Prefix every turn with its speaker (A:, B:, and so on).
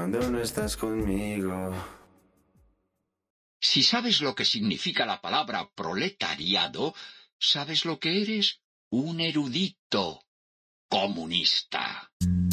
A: cuando no estás conmigo.
B: Si sabes lo que significa la palabra proletariado, sabes lo que eres: un erudito comunista.